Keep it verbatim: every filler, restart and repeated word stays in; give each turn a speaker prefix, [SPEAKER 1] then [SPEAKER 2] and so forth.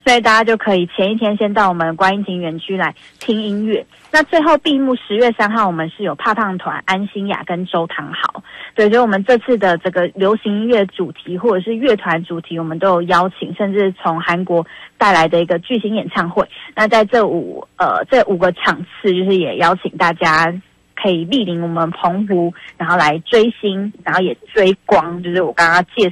[SPEAKER 1] 所以大家就可以前一天先到我们观音亭园区来听音乐。那最后闭幕十月三号，我们是有怕胖团、安心雅跟周汤豪。对，所以我们这次的这个流行音乐主题或者是乐团主题，我们都有邀请，甚至从韩国带来的一个巨星演唱会。那在这五呃这五个场次，就是也邀请大家可以莅临我们澎湖，然后来追星，然后也追光，就是我刚刚介